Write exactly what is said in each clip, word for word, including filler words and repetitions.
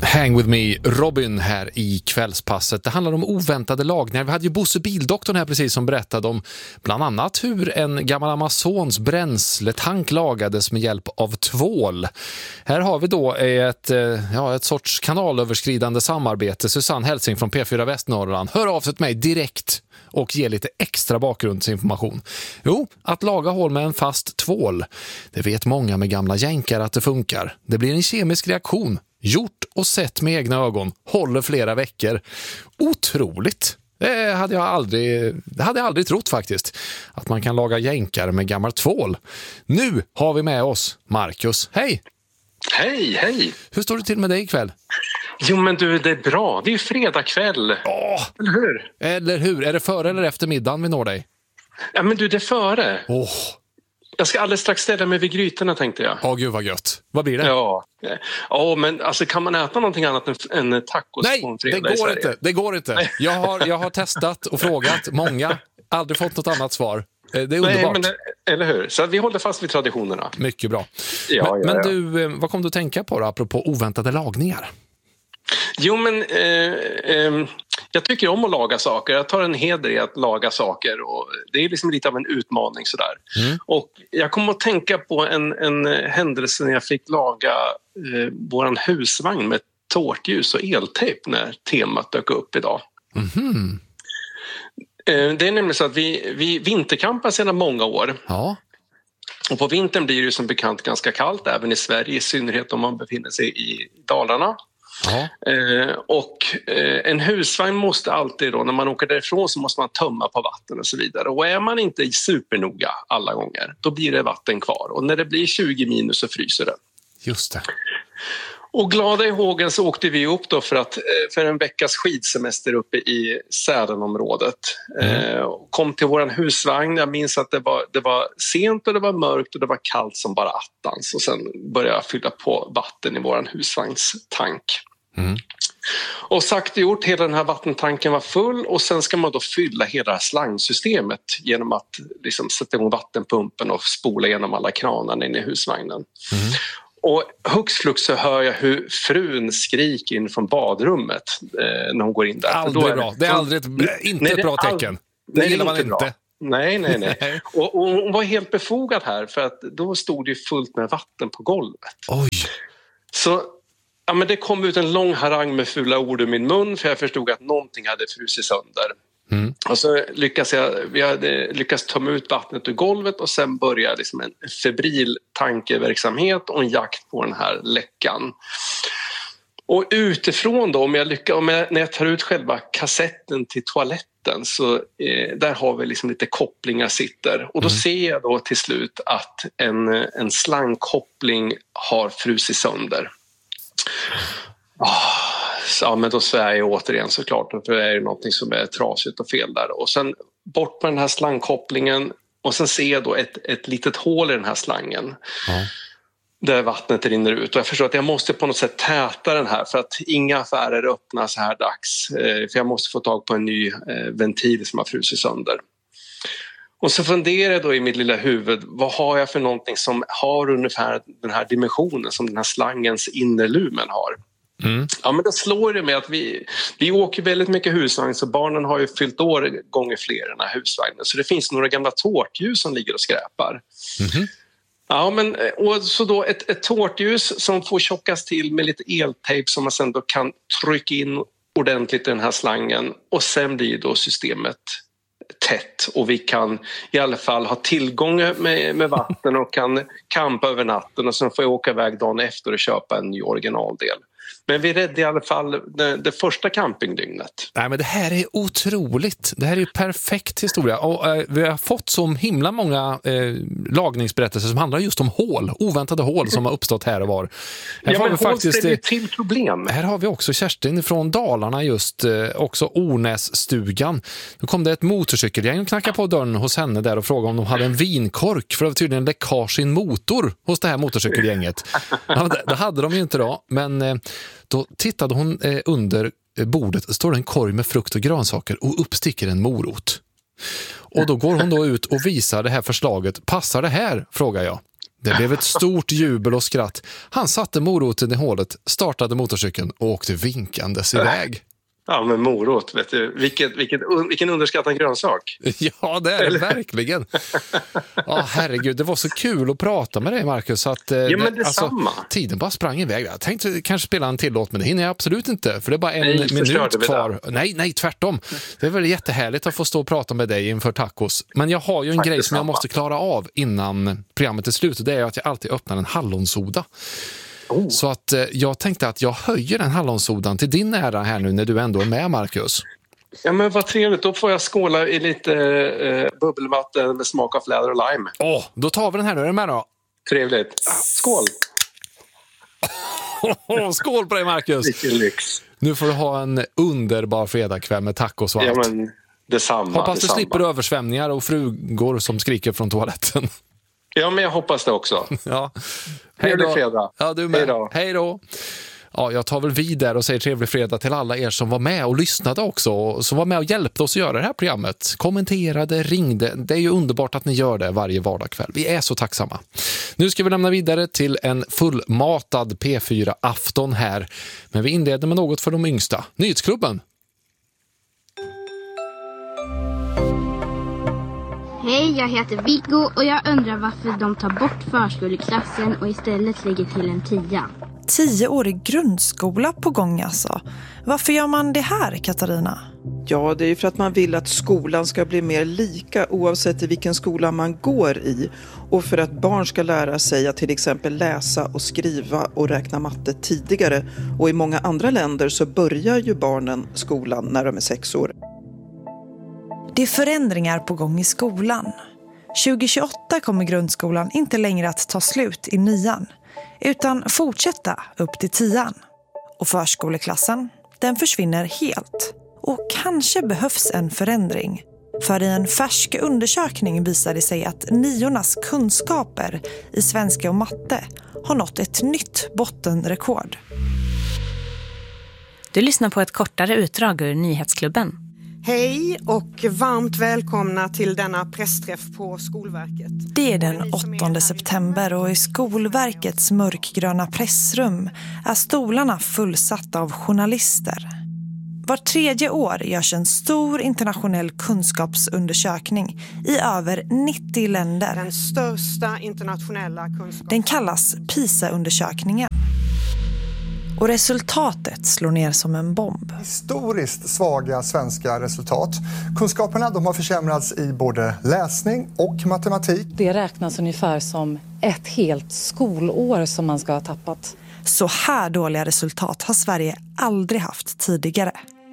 Hang with me, Robin här i kvällspasset. Det handlar om oväntade lagningar. Vi hade ju Bosse Bildoktorn här precis som berättade om bland annat hur en gammal Amazons bränsletank lagades med hjälp av tvål. Här har vi då ett, ja, ett sorts kanalöverskridande samarbete. Susanne Helsing från P fyra Västnorrland hör av sig till mig direkt och ger lite extra bakgrundsinformation. Jo, att laga hål med en fast tvål. Det vet många med gamla jänkar att det funkar. Det blir en kemisk reaktion. Gjort och sett med egna ögon. Håller flera veckor. Otroligt. Det hade jag aldrig, det hade jag aldrig trott faktiskt. Att man kan laga jänkar med gammal tvål. Nu har vi med oss Marcus. Hej! Hej, hej! Hur står det till med dig ikväll? Jo men du, det är bra. Det är ju fredag kväll. Åh, eller hur? Eller hur? Är det före eller efter middagen vi når dig? Ja men du, det är före. Åh. Jag ska alldeles strax ställa mig vid grytorna, tänkte jag. Åh gud vad gött. Vad blir det? Ja, ja men alltså, kan man äta någonting annat än, än tacos? Nej, på en det fredag i går Sverige? inte. Det går inte. Jag har, jag har testat och frågat många. Aldrig fått något annat svar. Det är underbart. Nej, men det, eller hur? Så vi håller fast vid traditionerna. Mycket bra. Ja, men ja, men ja. du, vad kom du att tänka på då, apropå oväntade lagningar? Jo, men eh, eh, jag tycker om att laga saker. Jag tar en heder i att laga saker. Och det är liksom lite av en utmaning sådär. Mm. Och jag kom att tänka på en, en händelse när jag fick laga eh, våran husvagn med tårtljus och eltejp när temat dök upp idag. Mm. Eh, det är nämligen så att vi, vi vinterkampar sedan många år. Ja. Och på vintern blir det ju som bekant ganska kallt, även i Sverige, i synnerhet om man befinner sig i Dalarna. Eh, och eh, en husvagn måste alltid då, när man åker därifrån så måste man tömma på vatten och så vidare. Och är man inte supernoga alla gånger, då blir det vatten kvar. Och när det blir tjugo minus så fryser det. Just det. Och glada i hågen så åkte vi upp då för, att, för en veckas skidsemester uppe i Sälenområdet. Mm. Eh, kom till våran husvagn. Jag minns att det var, det var sent och det var mörkt och det var kallt som bara attans. Och sen började jag fylla på vatten i våran husvagnstank. Mm. Och sagt och gjort, hela den här vattentanken var full och sen ska man då fylla hela det här slangsystemet genom att liksom sätta igång vattenpumpen och spola igenom alla kranarna in i husvagnen. Mm. Och hux flux så hör jag hur frun skriker in från badrummet eh, när hon går in där. Aldrig är det, bra. Det är aldrig ett, inte nej, ett bra all... tecken. Det nej, gillar man inte. inte. Nej, nej, nej. och, och hon var helt befogad här för att då stod det fullt med vatten på golvet. Oj. Så ja, men det kom ut en lång harang med fula ord i min mun för jag förstod att någonting hade frusit sönder. Mm. Och så lyckas jag, vi hade lyckats tömma ut vattnet ur golvet och sen började liksom en febril tankeverksamhet och en jakt på den här läckan. Och utifrån då, om jag lyckas, om jag, när jag tar ut själva kassetten till toaletten så eh, där har vi liksom lite kopplingar sitter. Och då mm. ser jag då till slut att en, en slangkoppling har frusit sönder. Oh. Ja, men då svär jag återigen såklart, för det är ju någonting som är trasigt och fel där. Och sen bort med den här slangkopplingen och sen ser jag då ett, ett litet hål i den här slangen. Mm. Där vattnet rinner ut. Och jag förstår att jag måste på något sätt täta den här för att inga affärer öppnas så här dags. För jag måste få tag på en ny ventil som har frusit sönder. Och så funderar jag då i mitt lilla huvud, vad har jag för någonting som har ungefär den här dimensionen som den här slangens innerlumen har. Mm. Ja, men då slår det med att vi, vi åker väldigt mycket husvagn så barnen har ju fyllt år gånger fler i den här husvagnen så det finns några gamla tårtljus som ligger och skräpar. Mm. Ja, men och så då ett, ett tårtljus som får tjockas till med lite eltejp som man sen då kan trycka in ordentligt i den här slangen och sen blir då systemet tätt och vi kan i alla fall ha tillgång med, med vatten och kan kampa över natten och sen får jag åka iväg dagen efter och köpa en ny originaldel. Men vi räddade i alla fall det, det första campingdygnet. Nej, men det här är otroligt. Det här är ju perfekt historia. Och, eh, vi har fått så himla många eh, lagningsberättelser som handlar just om hål. Oväntade hål som har uppstått här och var. Här ja, har men vi faktiskt hål till problem. Här har vi också Kerstin från Dalarna just. Eh, också Ornässtugan. Då kom det ett motorcykelgäng och knackade på dörren hos henne där och frågade om de hade en vinkork. För det var tydligen läckage i en motor hos det här motorcykelgänget. Ja, det, det hade de ju inte då. Men... Eh, Då tittade hon eh, under bordet, står det en korg med frukt och grönsaker och uppsticker en morot. Och då går hon då ut och visar det här förslaget. Passar det här? Frågar jag. Det blev ett stort jubel och skratt. Han satte moroten i hålet, startade motorcykeln och åkte vinkandes iväg. Ja, men morot, vet du. Vilket, vilket, vilken underskattad grönsak. Ja, det är det verkligen. Ja, herregud, det var så kul att prata med dig, Marcus. Så att, ja, men det är alltså, samma. Tiden bara sprang iväg. Jag tänkte kanske spela en till låt, men det hinner jag absolut inte. För det är bara en nej, minut kvar. Nej, nej, tvärtom. Det är väl jättehärligt att få stå och prata med dig inför tacos. Men jag har ju en Faktiskt grej som samma. jag måste klara av innan programmet är slut. Det är att jag alltid öppnar en hallonsoda. Oh. Så att eh, jag tänkte att jag höjer den hallonsodan till din ära här nu när du ändå är med, Marcus. Ja, men vad trevligt. Då får jag skåla i lite eh, bubbelvatten med smak av fläder och lime. Åh, oh, då tar vi den här nu. Är du med då? Trevligt. Skål! Skål på dig, Marcus! Vilken lyx. Nu får du ha en underbar fredagkväll med tacos och allt. Ja, men detsamma. Hoppas detsamma. du slipper översvämningar och frugor som skriker från toaletten. Ja, men jag hoppas det också. Ja. Hej då. Fredag. Ja, du med. Hej då. Hej då. Ja, jag tar väl vid där och säger trevlig fredag till alla er som var med och lyssnade också. Och som var med och hjälpte oss att göra det här programmet. Kommenterade, ringde. Det är ju underbart att ni gör det varje vardagskväll. Vi är så tacksamma. Nu ska vi lämna vidare till en fullmatad P fyra-afton här. Men vi inleder med något för de yngsta. Nyhetsklubben. Hej, jag heter Viggo och jag undrar varför de tar bort förskoleklassen och istället lägger till en tia. Tioårig grundskola på gång alltså. Varför gör man det här, Katarina? Ja, det är ju för att man vill att skolan ska bli mer lika oavsett i vilken skola man går i. Och för att barn ska lära sig att till exempel läsa och skriva och räkna matte tidigare. Och i många andra länder så börjar ju barnen skolan när de är sex år. Det är förändringar på gång i skolan. tjugo tjugoåtta kommer grundskolan inte längre att ta slut i nian, utan fortsätta upp till tian. Och förskoleklassen, den försvinner helt. Och kanske behövs en förändring. För i en färsk undersökning visar det sig att niornas kunskaper i svenska och matte har nått ett nytt bottenrekord. Du lyssnar på ett kortare utdrag ur Nyhetsklubben. Hej och varmt välkomna till denna pressträff på Skolverket. Det är den åttonde september och i Skolverkets mörkgröna pressrum är stolarna fullsatta av journalister. Var tredje år görs en stor internationell kunskapsundersökning i över nittio länder. Den största internationella kunskaps... Den kallas PISA-undersökningen. Och resultatet slår ner som en bomb. Historiskt svaga svenska resultat. Kunskaperna de har försämrats i både läsning och matematik. Det räknas ungefär som ett helt skolår som man ska ha tappat. Så här dåliga resultat har Sverige aldrig haft tidigare.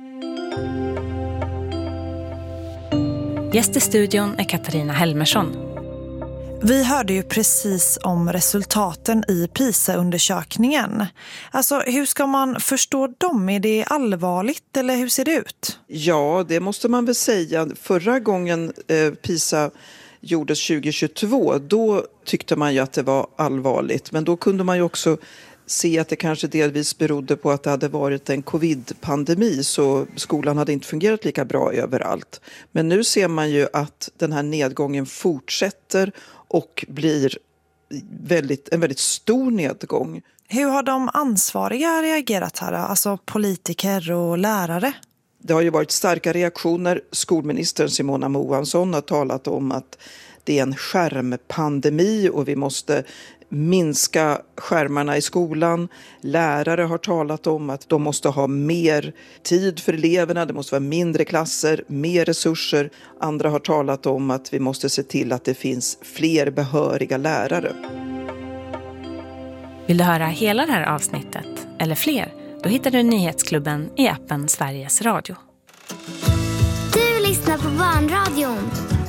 Gäst i studion är Katarina Helmersson. Vi hörde ju precis om resultaten i PISA-undersökningen. Alltså, hur ska man förstå dem? Är det allvarligt eller hur ser det ut? Ja, det måste man väl säga. Förra gången eh, PISA gjordes tjugo tjugotvå, då tyckte man ju att det var allvarligt. Men då kunde man ju också se att det kanske delvis berodde på att det hade varit en covid-pandemi, så skolan hade inte fungerat lika bra överallt. Men nu ser man ju att den här nedgången fortsätter och blir väldigt, en väldigt stor nedgång. Hur har de ansvariga reagerat här? Alltså politiker och lärare? Det har ju varit starka reaktioner. Skolministern Simona Moansson har talat om att det är en skärmpandemi och vi måste minska skärmarna i skolan. Lärare har talat om att de måste ha mer tid för eleverna, det måste vara mindre klasser, mer resurser. Andra har talat om att vi måste se till att det finns fler behöriga lärare. Vill du höra hela det här avsnittet eller fler? Då hittar du Nyhetsklubben i appen Sveriges Radio. Du lyssnar på Barnradion.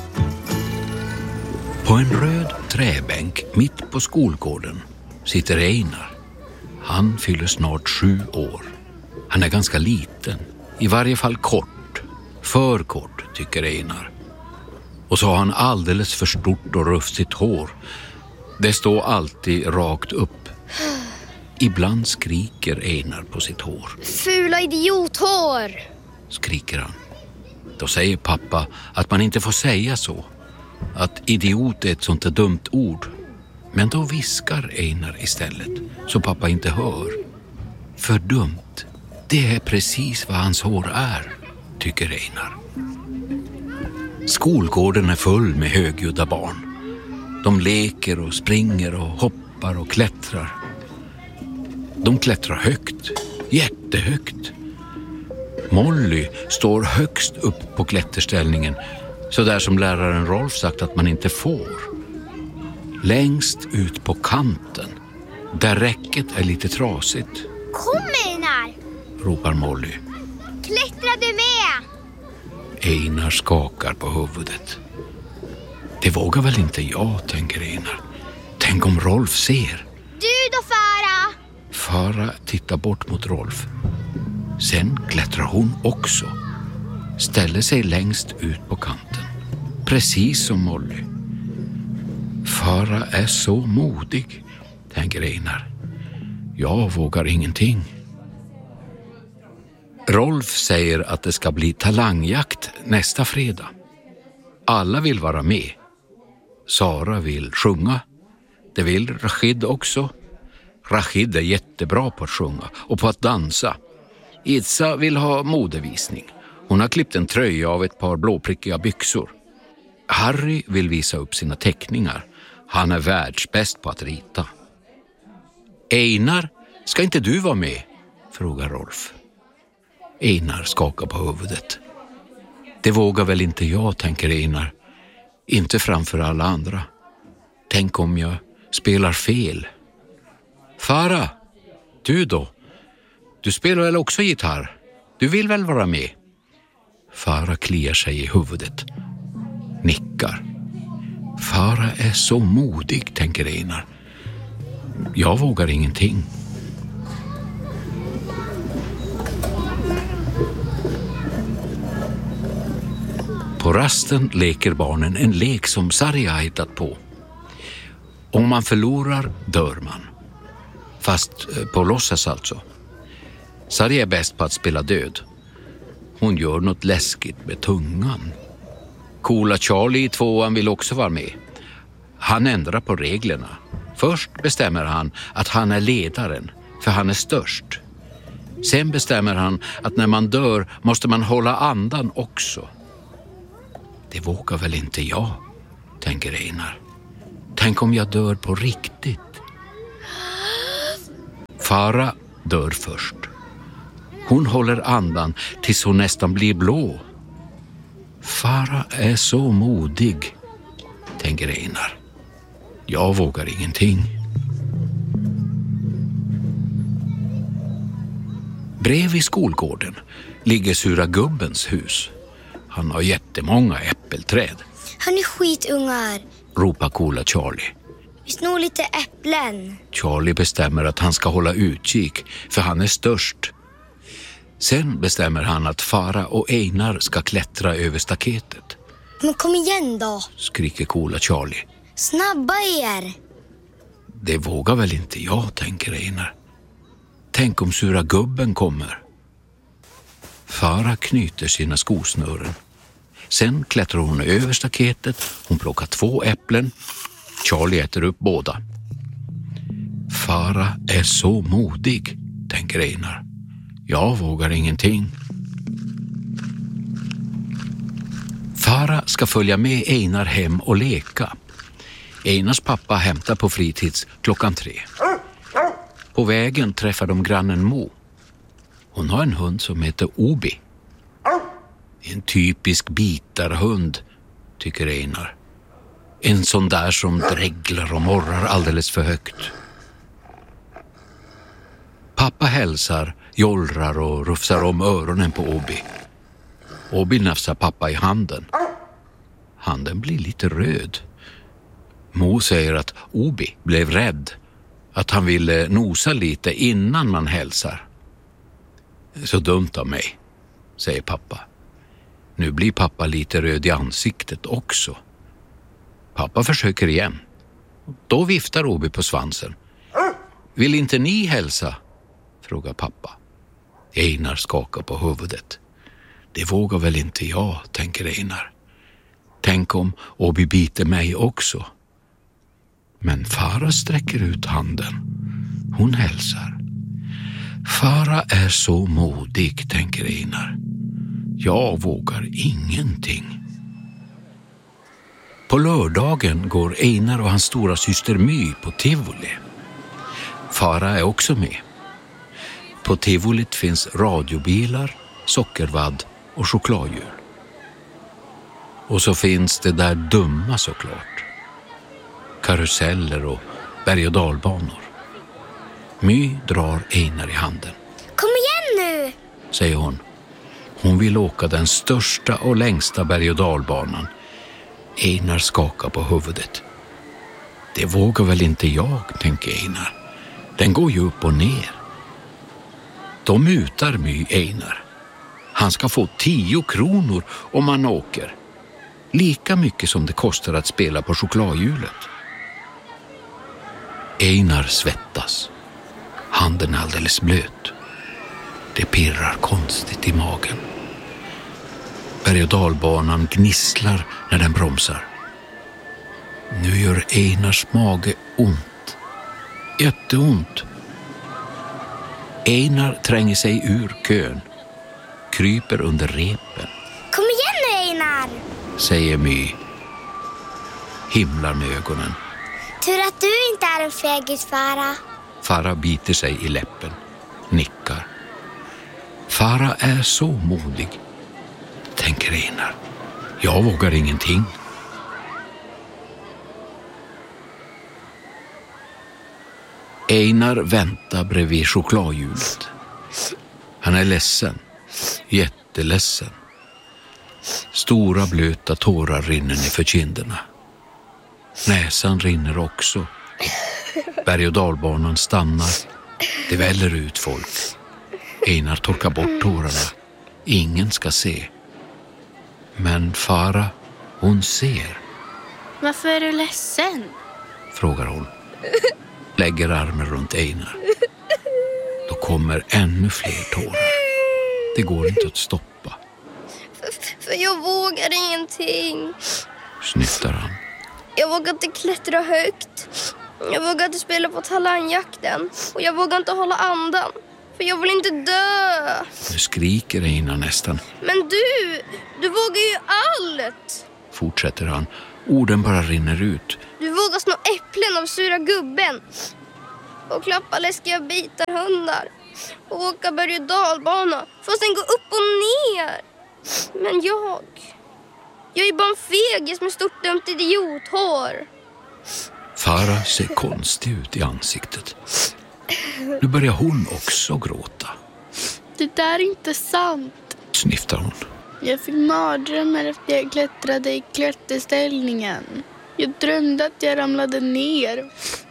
På en röd träbänk mitt på skolgården sitter Einar. Han fyller snart sju år. Han är ganska liten, i varje fall kort. För kort, tycker Einar. Och så har han alldeles för stort och rufsigt hår. Det står alltid rakt upp. Ibland skriker Einar på sitt hår. Fula idiothår! Skriker han. Då säger pappa att man inte får säga så. Att idiot är ett sånt där dumt ord. Men då viskar Einar istället, så pappa inte hör. För dumt. Det är precis vad hans hår är, tycker Einar. Skolgården är full med högljudda barn. De leker och springer och hoppar och klättrar. De klättrar högt, jättehögt. Molly står högst upp på klätterställningen, så där som läraren Rolf sagt att man inte får. Längst ut på kanten, där räcket är lite trasigt. Kom Einar! Ropar Molly. Klättrar du med? Einar skakar på huvudet. Det vågar väl inte jag, tänker Einar. Tänk om Rolf ser. Du då, Farah? Farah tittar bort mot Rolf. Sen klättrar hon också. Ställer sig längst ut på kanten. Precis som Molly. Farah är så modig, tänker Einar. Jag vågar ingenting. Rolf säger att det ska bli talangjakt nästa fredag. Alla vill vara med. Sara vill sjunga. Det vill Rashid också. Rashid är jättebra på att sjunga och på att dansa. Idsa vill ha modevisning. Hon har klippt en tröja av ett par blåprickiga byxor. Harry vill visa upp sina teckningar. Han är världsbäst på att rita. Einar, ska inte du vara med? Frågar Rolf. Einar skakar på huvudet. Det vågar väl inte jag, tänker Einar. Inte framför alla andra. Tänk om jag spelar fel. Farah, du då? Du spelar väl också gitarr? Du vill väl vara med? Farah kliar sig i huvudet. Nickar. Farah är så modig, tänker Einar. Jag vågar ingenting. På rasten leker barnen en lek som Sarja har hittat på. Om man förlorar dör man. Fast på låtsas alltså. Sarja är bäst på att spela död. Hon gör något läskigt med tungan. Coola Charlie i tvåan vill också vara med. Han ändrar på reglerna. Först bestämmer han att han är ledaren, för han är störst. Sen bestämmer han att när man dör måste man hålla andan också. Det vågar väl inte jag, tänker Einar. Tänk om jag dör på riktigt. Farah dör först. Hon håller andan tills hon nästan blir blå. Farah är så modig, tänker Einar. Jag vågar ingenting. Bredvid skolgården ligger Sura Gubbens hus. Han har jättemånga äppelträd. Han är skitungar. Ropar coola Charlie. Vi snor lite äpplen. Charlie bestämmer att han ska hålla utkik, för han är störst. Sen bestämmer han att Farah och Einar ska klättra över staketet. Men kom igen då, skriker coola Charlie. Snabba er. Det vågar väl inte jag, tänker Einar. Tänk om Sura Gubben kommer. Farah knyter sina skosnören. Sen klättrar hon över staketet. Hon plockar två äpplen. Charlie äter upp båda. Farah är så modig, tänker Einar. Jag vågar ingenting. Farah ska följa med Einar hem och leka. Einars pappa hämtar på fritids klockan tre. På vägen träffar de grannen Mo. Hon har en hund som heter Obi. En typisk bitarhund, tycker Einar. En sån där som dreglar och morrar alldeles för högt. Pappa hälsar, jollrar och rufsar om öronen på Obi. Obi nafsar pappa i handen. Handen blir lite röd. Mo säger att Obi blev rädd. Att han ville nosa lite innan man hälsar. Så dumt av mig, säger pappa. Nu blir pappa lite röd i ansiktet också. Pappa försöker igen. Då viftar Obi på svansen. Vill inte ni hälsa? Frågar pappa. Einar skakar på huvudet. Det vågar väl inte jag, tänker Einar. Tänk om Obi biter mig också. Men Farah sträcker ut handen. Hon hälsar. Farah är så modig, tänker Einar. Jag vågar ingenting. På lördagen går Einar och hans stora syster My på tivoli. Farah är också med. På tivolit finns radiobilar, sockervadd och chokladhjul. Och så finns det där dumma såklart. Karuseller och berg- och dalbanor. My drar Einar i handen. Kom igen nu, säger hon. Hon vill åka den största och längsta berg- och dalbanan. Einar skakar på huvudet. Det vågar väl inte jag, tänker Einar. Den går ju upp och ner. De mutar My Einar. Han ska få tio kronor om han åker. Lika mycket som det kostar att spela på chokladhjulet. Einar svettas. Handen är alldeles blöt. Det pirrar konstigt i magen. Berg- och dalbanan gnisslar när den bromsar. Nu gör Einars mage ont. Jätteont. Einar tränger sig ur kön. Kryper under repen. Kom igen nu, Einar, säger My. Himlar med ögonen. Tur att du inte är en fegis, Farah. Farah biter sig i läppen. Nickar. Farah är så modig, tänker Einar. Jag vågar ingenting. Einar väntar bredvid chokladhjulet. Han är ledsen. Jätteledsen. Stora blöta tårar rinner ner för kinderna. Näsan rinner också. Berg- och dalbanan stannar. Det väller ut folk. Einar torkar bort tårarna. Ingen ska se. Men Farah, hon ser. Varför är du ledsen? Frågar hon. Lägger armen runt Einar. Då kommer ännu fler tårar. Det går inte att stoppa. För, för jag vågar ingenting. Snyftar han. Jag vågar inte klättra högt. Jag vågar inte spela på talangjakten. Och jag vågar inte hålla andan. För jag vill inte dö. Nu skriker Einar nästan. Men du, du vågar ju allt. Fortsätter han. Orden bara rinner ut. Du vågar snå äpplen av sura gubben. Och klappa läskiga bitar hundar. Och åka berg- och dalbana. För att sen gå upp och ner. Men jag... Jag är bara en fegis med stort dumt idiothår. Farah ser konstig ut i ansiktet. Nu börjar hon också gråta. Det där är inte sant. Snyftar hon. Jag fick mardrömmar efter jag klättrade i klätterställningen. Jag drömde att jag ramlade ner.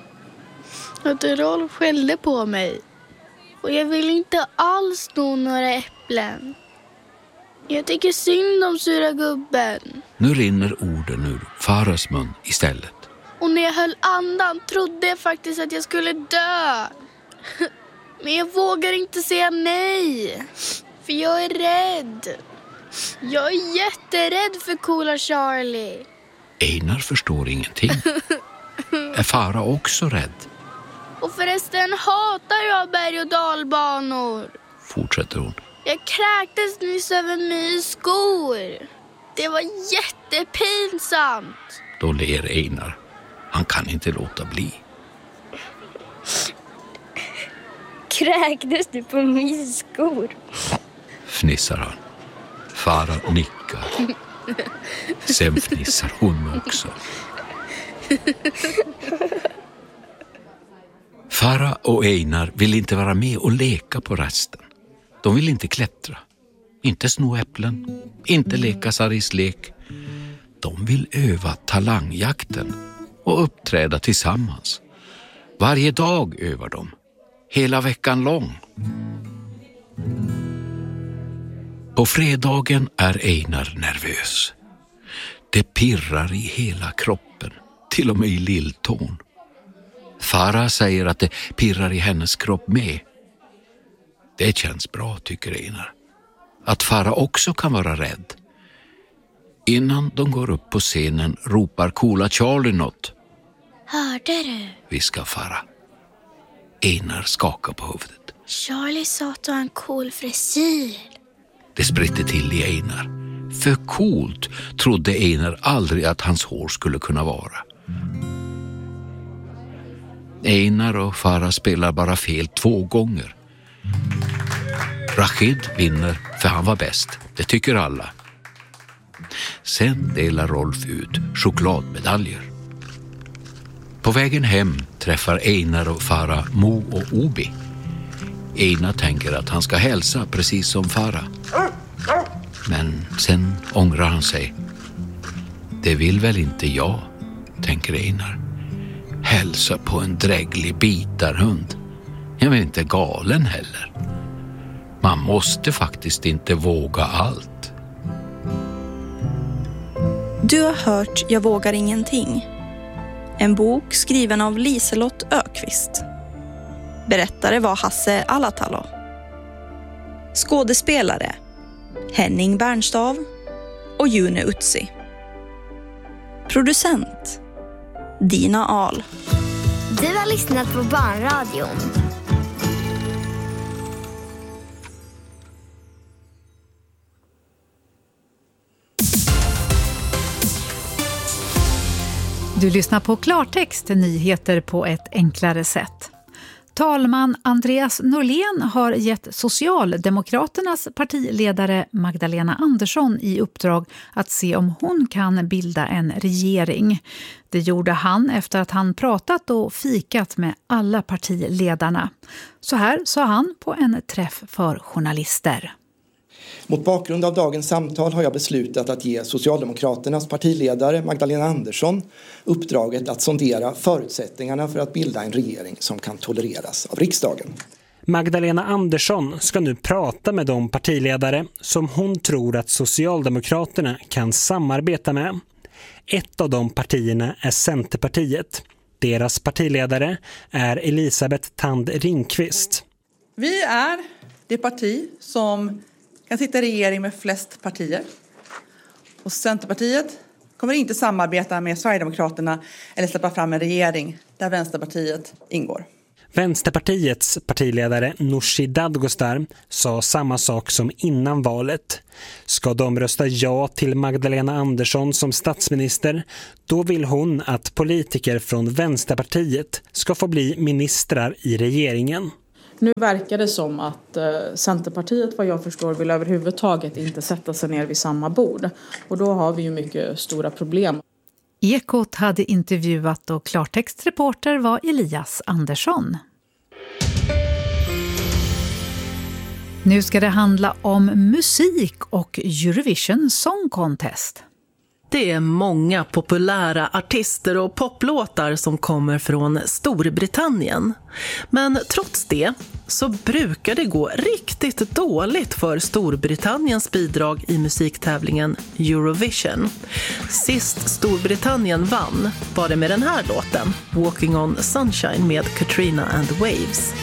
Att Rolf skällde på mig. Och jag vill inte alls nå några äpplen. Jag tycker synd om sura gubben. Nu rinner orden ur Farahs mun istället. Och när jag höll andan trodde jag faktiskt att jag skulle dö. Men jag vågar inte säga nej. För jag är rädd. Jag är jätterädd för coola Charlie. Einar förstår ingenting. Är Farah också rädd? Och förresten hatar jag berg- och dalbanor. Fortsätter hon. Jag kräktes nyss över mina skor. Det var jättepinsamt. Då ler Einar. Han kan inte låta bli. Kräktes du på mina skor? Fnissar han. Farah nickar. Sen fnissar hon också. Farah och Einar vill inte vara med och leka på rasten. De vill inte klättra. Inte sno äpplen. Inte leka sarislek. De vill öva talangjakten och uppträda tillsammans. Varje dag övar de. Hela veckan lång. På fredagen är Einar nervös. Det pirrar i hela kroppen, till och med i lilltån. Farah säger att det pirrar i hennes kropp med. Det känns bra, tycker Einar. Att Farah också kan vara rädd. Innan de går upp på scenen ropar coola Charlie något. Hörde du? viskar Farah. Einar skakar på huvudet. Charlie sa att du har en cool frisyr. Det spritter till i Einar. För coolt trodde Einar aldrig att hans hår skulle kunna vara. Einar och Farah spelar bara fel två gånger. Rashid vinner för han var bäst. Det tycker alla. Sen delar Rolf ut chokladmedaljer. På vägen hem träffar Einar och Farah Mo och Obi. Einar tänker att han ska hälsa precis som Farah. Men sen ångrar han sig. Det vill väl inte jag, tänker Einar. Hälsa på en dräglig bitarhund. Jag är inte galen heller. Man måste faktiskt inte våga allt. Du har hört Jag vågar ingenting. En bok skriven av Liselott Ökvist. Berättare var Hasse Alatalo. Skådespelare Henning Bernstav och June Utsi. Producent Dina Ahl. Du har lyssnat på Barnradion. Du lyssnar på Klartext, nyheter på ett enklare sätt. Talman Andreas Norlén har gett Socialdemokraternas partiledare Magdalena Andersson i uppdrag att se om hon kan bilda en regering. Det gjorde han efter att han pratat och fikat med alla partiledarna. Så här sa han på en träff för journalister. Mot bakgrund av dagens samtal har jag beslutat att ge Socialdemokraternas partiledare Magdalena Andersson uppdraget att sondera förutsättningarna för att bilda en regering som kan tolereras av riksdagen. Magdalena Andersson ska nu prata med de partiledare som hon tror att Socialdemokraterna kan samarbeta med. Ett av de partierna är Centerpartiet. Deras partiledare är Elisabeth Tand Ringqvist. Vi är det parti som kan sitta i regering med flest partier. Och Centerpartiet kommer inte samarbeta med Sverigedemokraterna eller släppa fram en regering där Vänsterpartiet ingår. Vänsterpartiets partiledare Nooshi Dadgostar sa samma sak som innan valet. Ska de rösta ja till Magdalena Andersson som statsminister, då vill hon att politiker från Vänsterpartiet ska få bli ministrar i regeringen. Nu verkar det som att eh, Centerpartiet, vad jag förstår, vill överhuvudtaget inte sätta sig ner vid samma bord. Och då har vi ju mycket stora problem. Ekot hade intervjuat och klartextreporter var Elias Andersson. Nu ska det handla om musik och Eurovision Song Contest. Det är många populära artister och poplåtar som kommer från Storbritannien. Men trots det så brukar det gå riktigt dåligt för Storbritanniens bidrag i musiktävlingen Eurovision. Sist Storbritannien vann var det med den här låten, Walking on Sunshine med Katrina and the Waves.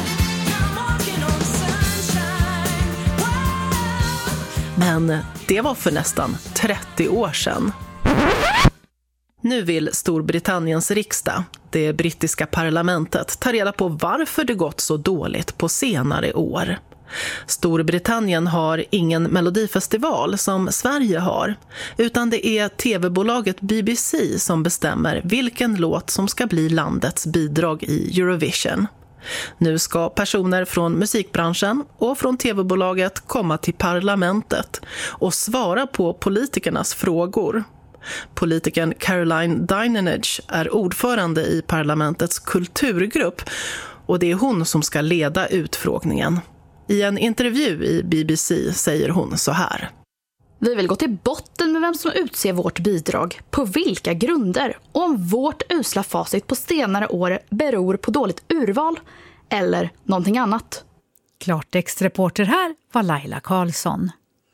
Men det var för nästan trettio år sedan. Nu vill Storbritanniens riksdag, det brittiska parlamentet, ta reda på varför det gått så dåligt på senare år. Storbritannien har ingen melodifestival som Sverige har, utan det är tv-bolaget B B C som bestämmer vilken låt som ska bli landets bidrag i Eurovision. Nu ska personer från musikbranschen och från tv-bolaget komma till parlamentet och svara på politikernas frågor. Politikern Caroline Dinenage är ordförande i parlamentets kulturgrupp och det är hon som ska leda utfrågningen. I en intervju i B B C säger hon så här. Vi vill gå till botten med vem som utser vårt bidrag, på vilka grunder och om vårt usla facit på senare år beror på dåligt urval eller någonting annat. Klartextreporter här var Laila Karlsson.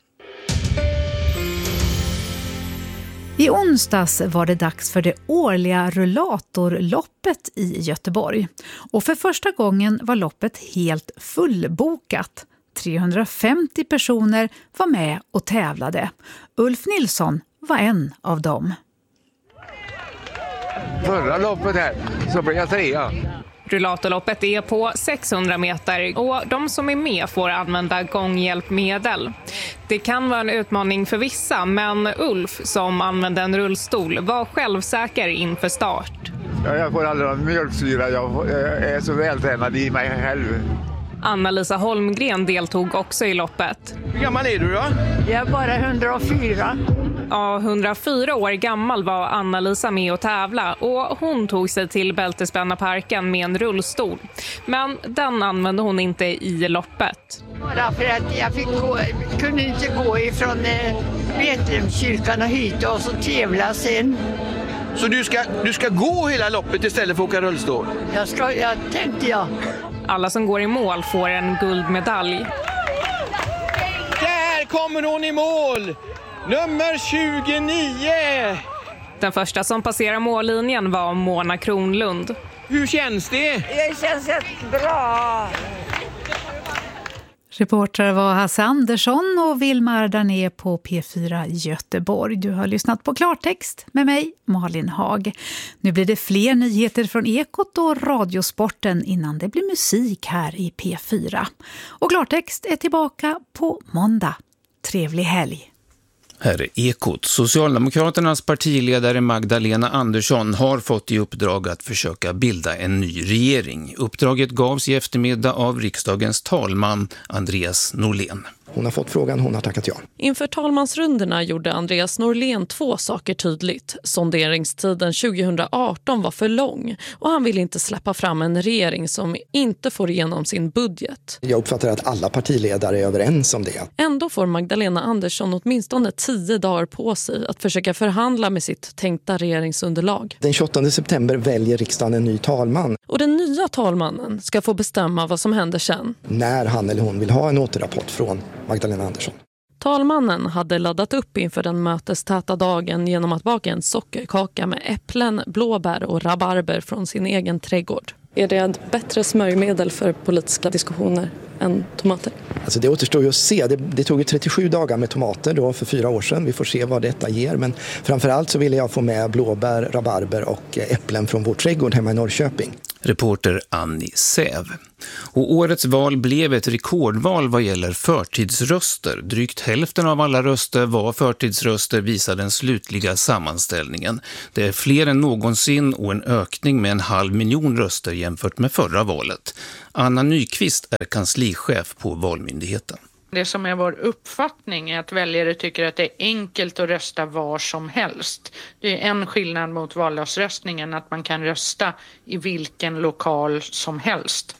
I onsdags var det dags för det årliga rullatorloppet i Göteborg. Och för första gången var loppet helt fullbokat. trehundrafemtio personer var med och tävlade. Ulf Nilsson var en av dem. förra loppet här så blev jag trea. Rullatorloppet är på sexhundra meter och de som är med får använda gånghjälpmedel. Det kan vara en utmaning för vissa, men Ulf som använde en rullstol var självsäker inför start. Ja, jag får aldrig någon mjölksyra, jag är så vältränad i mig själv. Anna-Lisa Holmgren deltog också i loppet. Hur gammal är du då? Jag är bara hundrafyra. Ja, hundrafyra år gammal var Anna-Lisa med och tävla och hon tog sig till Bältespännarparken med en rullstol. Men den använde hon inte i loppet. Bara för att jag fick gå, kunde inte gå ifrån eh, Betlehemskyrkan och hit och så tävla sen. Så du ska, du ska gå hela loppet istället för att åka rullstol? Jag, ska, jag tänkte jag. Alla som går i mål får en guldmedalj. Där kommer hon i mål! Nummer tjugonio! Den första som passerar mållinjen var Mona Kronlund. Hur känns det? Det känns bra. Reportrar var Hasse Andersson och Vilmar Darné på P fyra Göteborg. Du har lyssnat på Klartext med mig, Malin Hag. Nu blir det fler nyheter från Ekot och Radiosporten innan det blir musik här i P fyra. Och Klartext är tillbaka på måndag. Trevlig helg. Här är Ekot. Socialdemokraternas partiledare Magdalena Andersson har fått i uppdrag att försöka bilda en ny regering. Uppdraget gavs i eftermiddag av riksdagens talman Andreas Norlén. Hon har fått frågan, hon har tackat ja. Inför talmansrundorna gjorde Andreas Norlén två saker tydligt. Sonderingstiden tjugohundraarton var för lång och han vill inte släppa fram en regering som inte får igenom sin budget. Jag uppfattar att alla partiledare är överens om det. Ändå får Magdalena Andersson åtminstone tio dagar på sig att försöka förhandla med sitt tänkta regeringsunderlag. Den tjugoåttonde september väljer riksdagen en ny talman. Och den nya talmannen ska få bestämma vad som händer sen. När han eller hon vill ha en återrapport från Magdalena Andersson. Talmannen hade laddat upp inför den mötestäta dagen genom att baka en sockerkaka med äpplen, blåbär och rabarber från sin egen trädgård. Är det ett bättre smörjmedel för politiska diskussioner än tomater? Alltså det återstår ju att se. Det, det tog ju trettiosju dagar med tomater då för fyra år sedan. Vi får se vad detta ger. Men framförallt så ville jag få med blåbär, rabarber och äpplen från vår trädgård hemma i Norrköping. Reporter Annie Säv. Och årets val blev ett rekordval vad gäller förtidsröster. Drygt hälften av alla röster var förtidsröster, visar den slutliga sammanställningen. Det är fler än någonsin och en ökning med en halv miljon röster jämfört med förra valet. Anna Nyqvist är kanslichef på Valmyndigheten. Det som är vår uppfattning är att väljare tycker att det är enkelt att rösta var som helst. Det är en skillnad mot valdagsröstningen, att man kan rösta i vilken lokal som helst.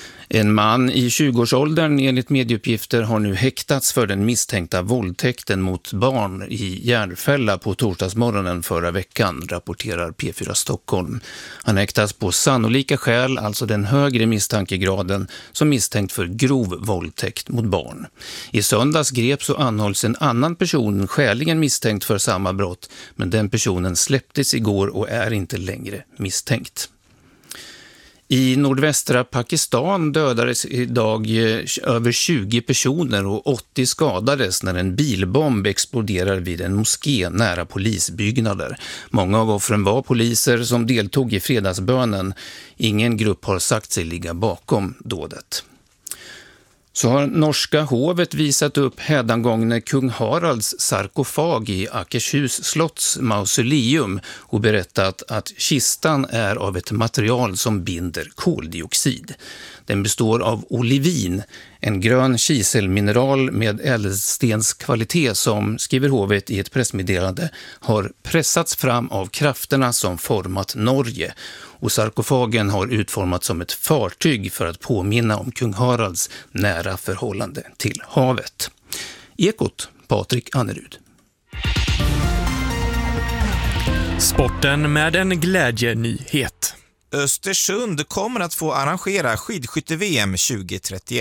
En man i tjugoårsåldern enligt medieuppgifter har nu häktats för den misstänkta våldtäkten mot barn i Järfälla på torsdagsmorgonen förra veckan, rapporterar P fyra Stockholm. Han häktas på sannolika skäl, alltså den högre misstankegraden, som misstänkt för grov våldtäkt mot barn. I söndags greps och anhålls en annan person skäligen misstänkt för samma brott, men den personen släpptes igår och är inte längre misstänkt. I nordvästra Pakistan dödades idag över tjugo personer och åttio skadades när en bilbomb exploderar vid en moské nära polisbyggnader. Många av offren var poliser som deltog i fredagsbönen. Ingen grupp har sagt sig ligga bakom dådet. Så har norska hovet visat upp hädangångne kung Haralds sarkofag i Akershus slotts mausoleum och berättat att kistan är av ett material som binder koldioxid. Den består av olivin, en grön kiselmineral med ädelstenskvalitet som, skriver hovet i ett pressmeddelande, har pressats fram av krafterna som format Norge. Och sarkofagen har utformats som ett fartyg för att påminna om kung Haralds nära förhållande till havet. Ekot, Patrik Annerud. Sporten med en glädjenyhet. Östersund kommer att få arrangera skidskytte-V M tjugo trettioett.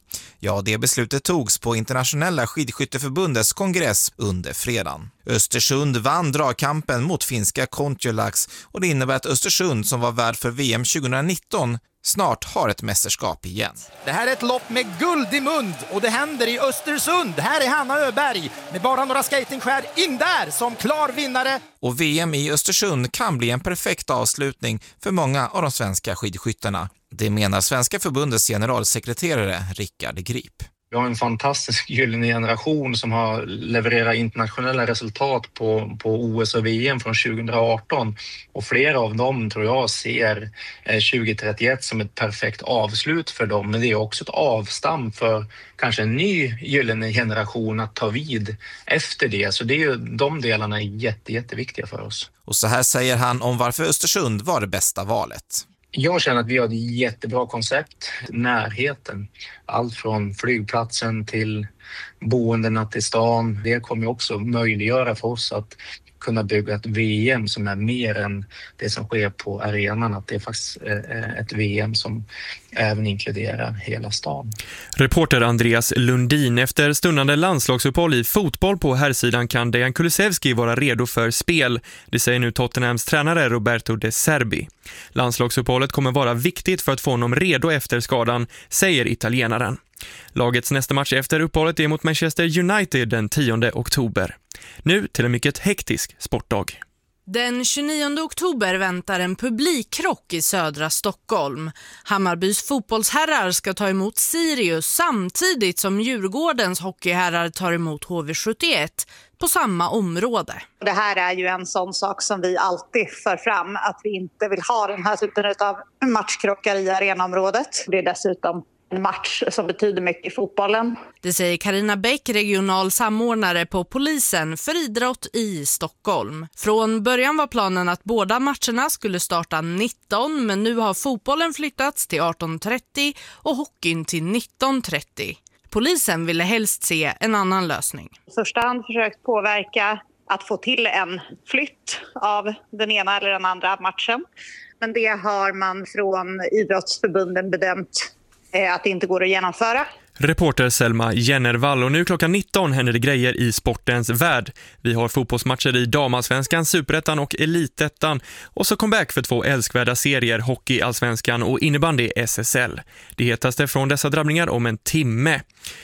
Ja, det beslutet togs på Internationella skidskytteförbundets kongress under fredagen. Östersund vann dragkampen mot finska Kontiolax och det innebär att Östersund, som var värd för V M tjugonitton, snart har ett mästerskap igen. Det här är ett lopp med guld i mund och det händer i Östersund. Här är Hanna Öberg med bara några skatingskär in där som klar vinnare. Och V M i Östersund kan bli en perfekt avslutning för många av de svenska skidskyttarna. Det menar Svenska förbundets generalsekreterare Rickard Grip. Vi har en fantastisk gyllene generation som har levererat internationella resultat på, på O S och V M från tjugoarton. Och flera av dem tror jag ser tjugohundratrettioett som ett perfekt avslut för dem. Men det är också ett avstamp för kanske en ny gyllene generation att ta vid efter det. Så det är ju, de delarna är jätte, jätteviktiga för oss. Och så här säger han om varför Östersund var det bästa valet. Jag känner att vi har ett jättebra koncept. Närheten. Allt från flygplatsen till boendena till stan. Det kommer också möjliggöra för oss att kunna bygga ett V M som är mer än det som sker på arenan. Att det är faktiskt ett V M som även inkluderar hela stan. Reporter Andreas Lundin. Efter stundande landslagsuppehåll i fotboll på herrsidan kan Dejan Kulusevski vara redo för spel. Det säger nu Tottenhams tränare Roberto De Zerbi. Landslagsuppehållet kommer vara viktigt för att få honom redo efter skadan, säger italienaren. Lagets nästa match efter uppehållet är mot Manchester United den tionde oktober. Nu till en mycket hektisk sportdag. Den tjugonionde oktober väntar en publikkrock i södra Stockholm. Hammarbys fotbollsherrar ska ta emot Sirius samtidigt som Djurgårdens hockeyherrar tar emot H V sjuttioett på samma område. Det här är ju en sån sak som vi alltid för fram, att vi inte vill ha den här typen av matchkrockar i arenaområdet. Det är dessutom en match som betyder mycket i fotbollen. Det säger Carina Bäck, regional samordnare på polisen för idrott i Stockholm. Från början var planen att båda matcherna skulle starta nitton, men nu har fotbollen flyttats till arton trettio och hockeyn till nitton trettio. Polisen ville helst se en annan lösning. I första hand försökt påverka att få till en flytt av den ena eller den andra matchen. Men det har man från idrottsförbunden bedömt att det inte går att genomföra. Reporter Selma Jennervall, och nu klockan nitton händer det grejer i sportens värld. Vi har fotbollsmatcher i Damasvenskan, Superettan och Elitettan och så comeback för två älskvärda serier, Hockey, Allsvenskan och innebandy S S L. Det hetaste från dessa drabbningar om en timme.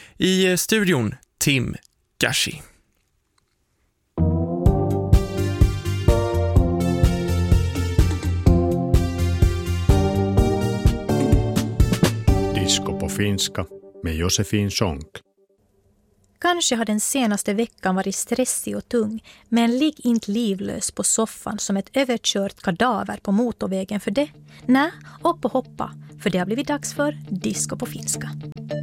I studion Tim Gashi. Disco på finska med Josefin Sonck. Kanske har den senaste veckan varit stressig och tung, men ligg inte livlös på soffan som ett överkört kadaver på motorvägen för det. Nej, upp och hoppa, för det har blivit dags för Disco på finska.